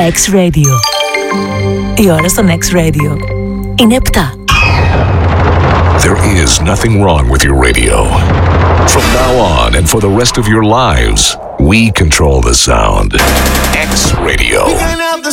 X-Radio. Η ώρα στον X-Radio είναι 7. There is nothing wrong with your radio. From now on and for the rest of your lives, we control the sound. X-Radio. We can have the